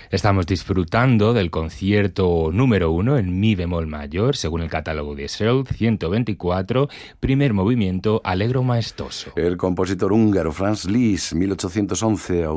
Estamos disfrutando del concierto número 1 en mi bemol mayor, según el catálogo de Searle, 124, primer movimiento, allegro maestoso. El compositor húngaro Franz Liszt, 1811 a